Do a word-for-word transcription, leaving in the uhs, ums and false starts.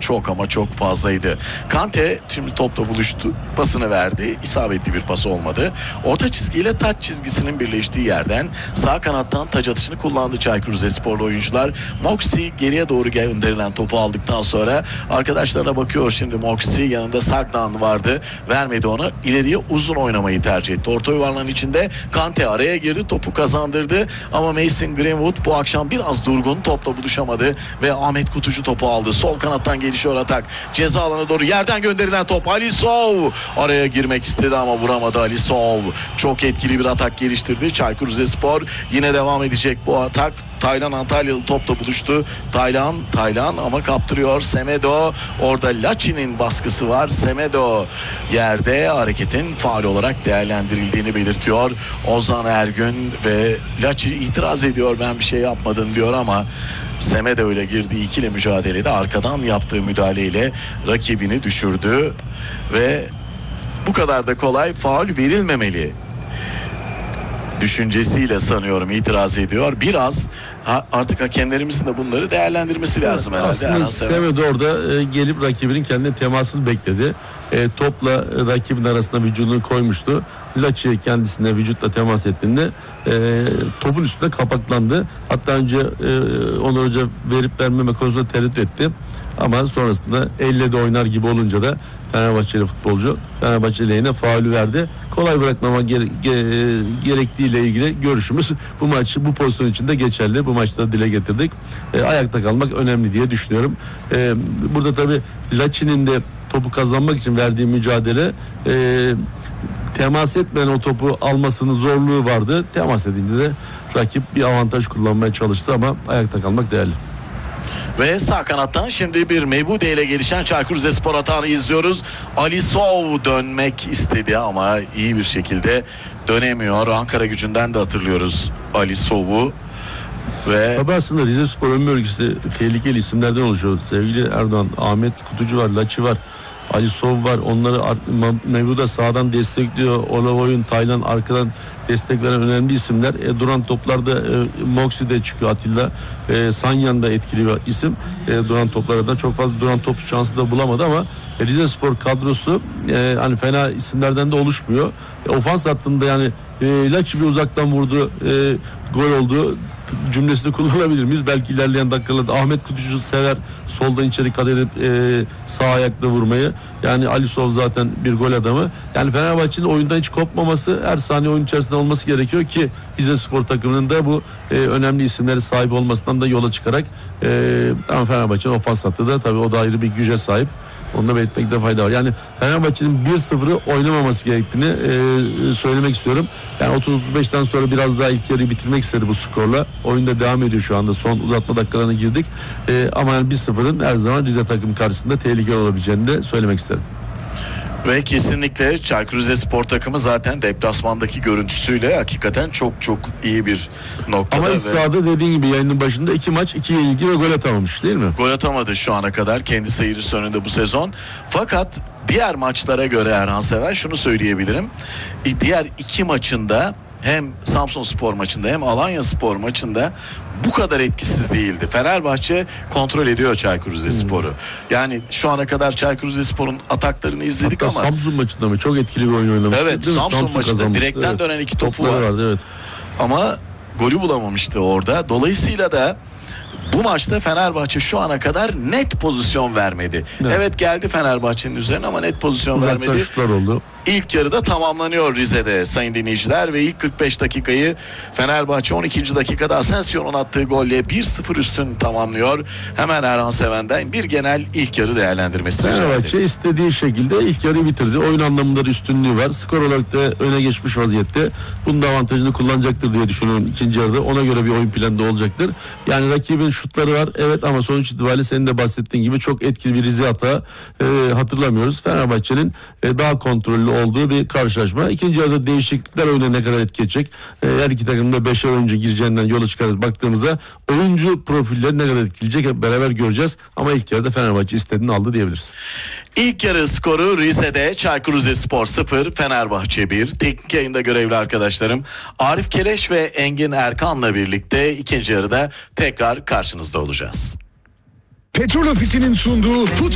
çok ama çok fazlaydı. Kante şimdi topla buluştu. Pasını verdi. İsabetli bir pas olmadı. Orta çizgiyle taç çizgisinin birleştiği yerden sağ kanattan taç atışını kullandı Çaykur Rizesporlu oyuncular. Moxie geriye doğru gönderilen topu aldıktan sonra arkadaşlarına bakıyor şimdi Moxie. Yanında Sagnan vardı. Vermedi ona. İleriye uzun oynamayı tercih etti. Orta yuvarlağın içinde Kante araya girdi. Topu kazandırdı. Ama Mason Greenwood bu akşam biraz durgun. Topla buluşamadı ve Ahmet Kutucu topu aldı. Sol kanattan gelişiyor atak. Ceza alanına doğru yerden gönderilen top. Alisov araya girmek istedi ama vuramadı Alisov. Çok etkili bir atak geliştirdi. Çaykur Rizespor yine devam edecek bu atak. Taylan Antalyalı topla buluştu. Taylan, Taylan ama kaptırıyor. Semedo. Orada Laçi'nin baskısı var. Semedo yerde hareketin faul olarak değerlendirildiğini belirtiyor. Ozan Ergün ve Laçi itiraz ediyor. Ben bir şey yapmadım diyor ama Semedo ile girdiği ikili mücadelede arkadan yaptığı müdahaleyle rakibini düşürdü ve bu kadar da kolay faul verilmemeli düşüncesiyle sanıyorum itiraz ediyor. Biraz ha, artık hakemlerimizin de bunları değerlendirmesi lazım evet, herhalde. Aslında Semedo orada e, gelip rakibinin kendi temasını bekledi. E, topla e, rakibin arasında vücudunu koymuştu. Laçi kendisine vücutla temas ettiğinde e, topun üstünde kapaklandı. Hatta önce e, Onur Hoca verip vermeme konusunda tereddüt etti. Ama sonrasında elle de oynar gibi olunca da Fenerbahçeli futbolcu Fenerbahçe lehine faulü verdi. Kolay bırakmama gere, ge, gerektiğiyle ilgili görüşümüz bu maç bu pozisyon için de geçerli. Bu maçta dile getirdik. E, ayakta kalmak önemli diye düşünüyorum. E, burada tabii Laçi'nin de topu kazanmak için verdiği mücadele e, temas etmeyen o topu almasının zorluğu vardı. Temas edince de rakip bir avantaj kullanmaya çalıştı ama ayakta kalmak değerli. Ve sağ kanattan şimdi bir Mebude ile gelişen Çaykur Rizespor atağını izliyoruz. Alisov dönmek istedi ama iyi bir şekilde dönemiyor. Ankara Gücü'nden de hatırlıyoruz Alisov'u. Ve tabii aslında Rizespor ön bölgesi tehlikeli isimlerden oluşuyor. Sevgili Erdoğan, Ahmet Kutucu var, Laçi var, Alisov var. Onları Mebuda sağdan destekliyor. Olavoy'un Taylan arkadan destek veren önemli isimler. E, duran toplarda e, Moxie de çıkıyor, Atilla. E, Sanyan da etkili bir isim. E, duran toplarda çok fazla duran top şansı da bulamadı ama e, Rizespor kadrosu e, hani fena isimlerden de oluşmuyor. E, ofans hattında yani e, Laçi bir uzaktan vurdu. E, gol oldu. Cümlesini kullanabilir miyiz? Belki ilerleyen dakikalarda Ahmet Kutucu sever soldan içeri kat edip e, sağ ayakla vurmayı. Yani Alisov zaten bir gol adamı. Yani Fenerbahçe'nin oyundan hiç kopmaması, her saniye oyun içerisinde olması gerekiyor ki Rizespor takımının da bu e, önemli isimleri sahip olmasından da yola çıkarak e, ama Fenerbahçe'nin ofans hattı da tabii o da ayrı bir güce sahip. Onu da belirtmekte fayda var. Yani Fenerbahçe'nin bir sıfırı oynamaması gerektiğini e, söylemek istiyorum. Yani otuz otuz beşten sonra biraz daha ilk yarıyı bitirmek istedi bu skorla. Oyunda devam ediyor şu anda. Son uzatma dakikalarına girdik. E, ama yani bir sıfırın her zaman Rize takım karşısında tehlikeli olabileceğini de söylemek isterim. Ve kesinlikle Çaykur Rizespor takımı zaten deplasmandaki görüntüsüyle hakikaten çok çok iyi bir noktada. Ama ve sahada dediğin gibi yayının başında iki maç iki yenilgi ve gol atamamış değil mi? Gol atamadı şu ana kadar kendi seyircisi önünde bu sezon. Fakat diğer maçlara göre Erhan Sever şunu söyleyebilirim. Diğer iki maçında hem Samsunspor maçında hem Alanyaspor maçında bu kadar etkisiz değildi. Fenerbahçe kontrol ediyor Çaykur Rizespor'u. Hmm. Yani şu ana kadar Çaykur Rizespor'un ataklarını izledik. Hatta ama Samsun maçında mı? Çok etkili bir oyun oynamıştı. Evet, Samsun, Samsun maçında kazanmıştı. Direkten evet. Dönen iki topu var. Vardı, evet. Ama golü bulamamıştı orada. Dolayısıyla da bu maçta Fenerbahçe şu ana kadar net pozisyon vermedi. Evet, evet geldi Fenerbahçe'nin üzerine ama net pozisyon uzaktan vermedi. Şutlar oldu. İlk yarıda tamamlanıyor Rize'de sayın dinleyiciler ve ilk kırk beş dakikayı Fenerbahçe on ikinci dakikada Asensio'nun attığı golle bir sıfır üstün tamamlıyor. Hemen Erhan Seven'den bir genel ilk yarı değerlendirmesi. Fenerbahçe istediği şekilde ilk yarıyı bitirdi. Oyun anlamında da üstünlüğü var. Skor olarak da öne geçmiş vaziyette. Bunun da avantajını kullanacaktır diye düşünüyorum ikinci yarıda. Ona göre bir oyun planı da olacaktır. Yani rakibin şutları var. Evet ama sonuç itibariyle senin de bahsettiğin gibi çok etkili bir Rize hata e, hatırlamıyoruz. Fenerbahçe'nin e, daha kontrollü olduğu bir karşılaşma. İkinci yarıda değişiklikler oyuna ne kadar etki edecek? E, her iki takım da beşer oyuncu gireceğinden yola çıkarak baktığımızda oyuncu profilleri ne kadar etkileyecek hep beraber göreceğiz. Ama ilk yarıda Fenerbahçe istediğini aldı diyebiliriz. İlk yarı skoru Rize'de Çaykur Rizespor sıfır, Fenerbahçe bir. Teknik yayında görevli arkadaşlarım Arif Keleş ve Engin Erkan'la birlikte ikinci yarıda tekrar karşınızda olacağız. Petrol Ofisi'nin sunduğu Fut